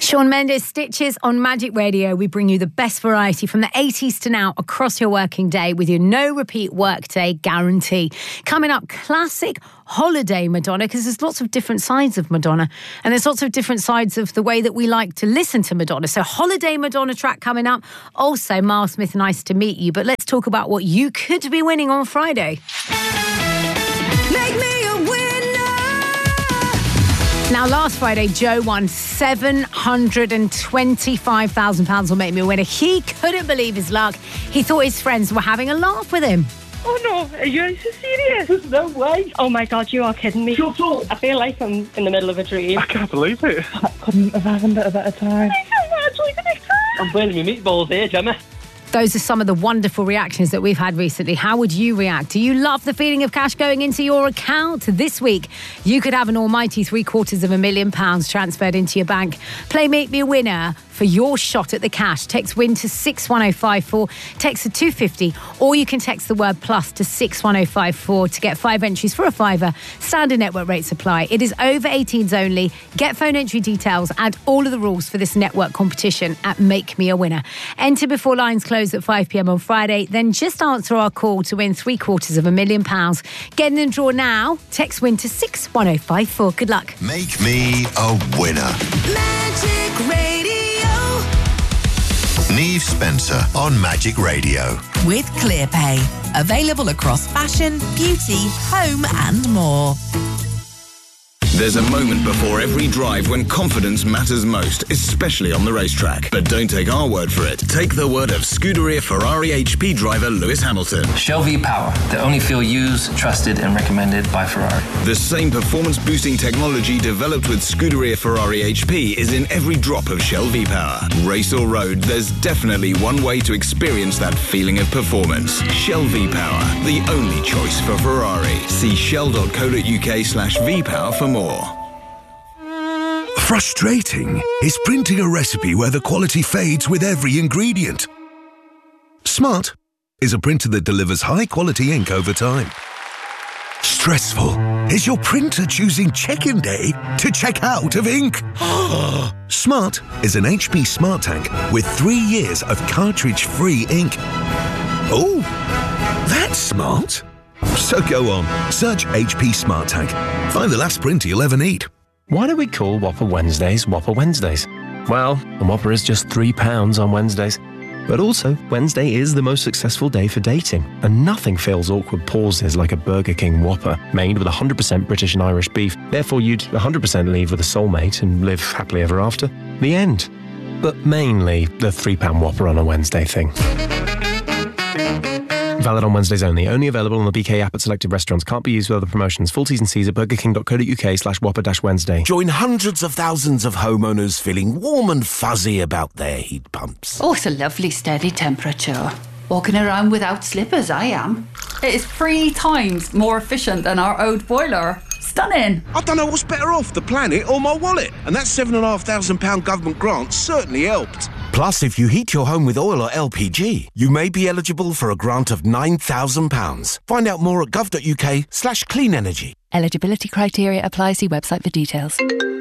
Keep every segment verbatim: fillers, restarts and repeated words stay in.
Shawn Mendes, Stitches on Magic Radio. We bring you the best variety from the eighties to now across your working day with your no-repeat workday guarantee. Coming up, classic holiday Madonna, because there's lots of different sides of Madonna and there's lots of different sides of the way that we like to listen to Madonna. So holiday Madonna track coming up. Also, Miles Smith, nice to meet you. But let's talk about what you could be winning on Friday. Make me a winner! Now, last Friday, Joe won seven hundred twenty-five thousand pounds on Make Me a Winner. He couldn't believe his luck. He thought his friends were having a laugh with him. Oh no, are you so serious? There's no way. Oh my God, you are kidding me. Shut up. I feel like I'm in the middle of a dream. I can't believe it. I couldn't have happened at a better time. Thank you so much, look at this. I'm burning my meatballs here, Gemma. Those are some of the wonderful reactions that we've had recently. How would you react? Do you love the feeling of cash going into your account? This week, you could have an almighty three quarters of a million pounds transferred into your bank. Play Make Me a Winner for your shot at the cash. Text WIN to six one oh five four, text to two fifty, or you can text the word plus to six one oh five four to get five entries for a fiver. Standard network rates apply. It is over eighteens only. Get phone entry details and all of the rules for this network competition at Make Me a Winner. Enter before lines close at five p.m. on Friday, then just answer our call to win three quarters of a million pounds. Get in the draw now. Text WIN to six one oh five four. Good luck. Make Me a Winner. Magic Radio. Neve Spencer on Magic Radio. With ClearPay. Available across fashion, beauty, home and more. There's a moment before every drive when confidence matters most, especially on the racetrack. But don't take our word for it. Take the word of Scuderia Ferrari H P driver Lewis Hamilton. Shell V-Power, the only fuel used, trusted and recommended by Ferrari. The same performance-boosting technology developed with Scuderia Ferrari H P is in every drop of Shell V-Power. Race or road, there's definitely one way to experience that feeling of performance. Shell V-Power, the only choice for Ferrari. See shell.co.uk slash V-Power for more. Frustrating is printing a recipe where the quality fades with every ingredient. Smart is a printer that delivers high-quality ink over time. Stressful is your printer choosing check-in day to check out of ink. Smart is an H P Smart Tank with three years of cartridge-free ink. Oh, that's smart. So go on, search H P Smart Tank. Find the last printer you'll ever need. Why do we call Whopper Wednesdays Whopper Wednesdays? Well, a Whopper is just three pounds on Wednesdays. But also, Wednesday is the most successful day for dating, and nothing fills awkward pauses like a Burger King Whopper, made with one hundred percent British and Irish beef. Therefore, you'd one hundred percent leave with a soulmate and live happily ever after. The end. But mainly the three pound Whopper on a Wednesday thing. Valid on Wednesdays only. Only available on the B K app at selected restaurants. Can't be used with other promotions. Full T's and C's at burgerking.co.uk slash whopper dash Wednesday. Join hundreds of thousands of homeowners feeling warm and fuzzy about their heat pumps. Oh, it's a lovely steady temperature. Walking around without slippers, I am. It is three times more efficient than our old boiler. Stunning. I don't know what's better off, the planet or my wallet. And that seven and a half thousand pound government grant certainly helped. Plus, if you heat your home with oil or L P G, you may be eligible for a grant of nine thousand pounds. Find out more at gov.uk slash clean energy. Eligibility criteria apply. See website for details.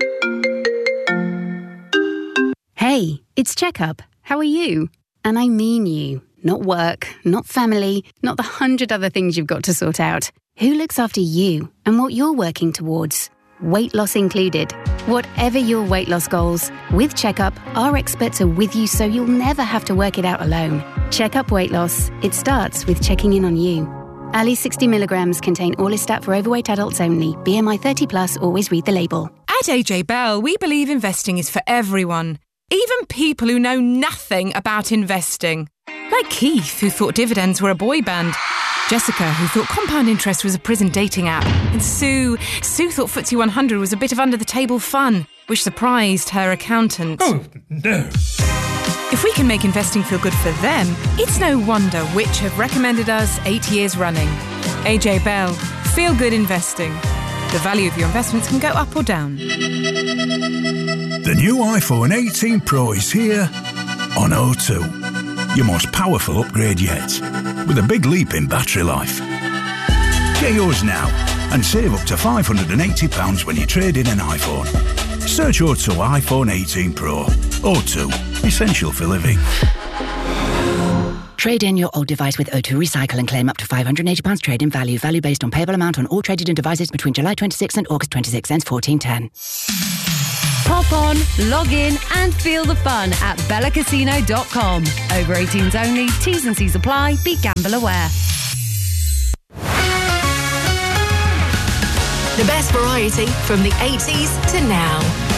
Hey, it's Checkup. How are you? And I mean you. Not work, not family, not the hundred other things you've got to sort out. Who looks after you and what you're working towards? Weight loss included. Whatever your weight loss goals, with Checkup, our experts are with you so you'll never have to work it out alone. Checkup Weight Loss. It starts with checking in on you. Ali sixty milligrams contain Orlistat for overweight adults only. B M I thirty plus, always read the label. At A J Bell, we believe investing is for everyone. Even people who know nothing about investing. Like Keith, who thought dividends were a boy band. Jessica, who thought compound interest was a prison dating app. And Sue, Sue thought F T S E one hundred was a bit of under-the-table fun, which surprised her accountant. Oh, no. If we can make investing feel good for them, it's no wonder Which have recommended us eight years running. A J Bell, feel good investing. The value of your investments can go up or down. The new iPhone eighteen Pro is here on O two. Your most powerful upgrade yet, with a big leap in battery life. Get yours now and save up to five hundred eighty pounds when you trade in an iPhone. Search O two iPhone eighteen Pro. O two, essential for living. Trade in your old device with O two Recycle and claim up to five hundred eighty pounds trade-in value. Value based on payable amount on all traded in devices between July twenty-sixth and August twenty-sixth, ends fourteen ten. Pop on, log in and feel the fun at bella casino dot com. Over eighteens only, T's and C's apply, be gamble aware. The best variety from the eighties to now.